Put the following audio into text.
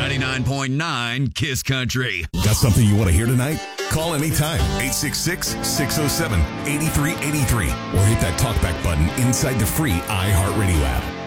99.9 Kiss Country. Got something you want to hear tonight? Call anytime. 866-607-8383. Or hit that talkback button inside the free iHeartRadio app.